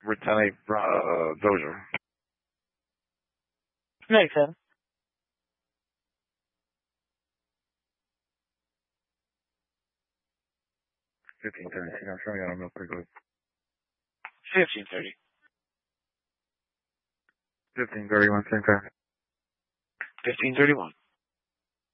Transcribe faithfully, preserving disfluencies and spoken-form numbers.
Britannic uh, Dojo. Makes sense. Fifteen thirty. I'm showing you on a real quickly. Fifteen thirty. Fifteen thirty one. Same time. Fifteen thirty one.